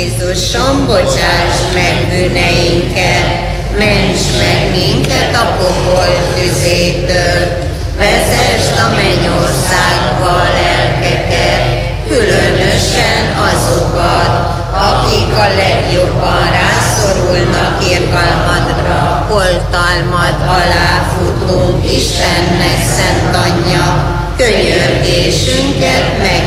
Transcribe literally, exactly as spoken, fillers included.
Jézusom, bocsáss meg bűneinket, ments meg minket a pokol tüzétől, vezesd a mennyországba a lelkeket, különösen azokat, akik a legjobban rászorulnak irgalmadra. Oltalmad alá futunk, Istennek szent anyja, könyörgésünket meg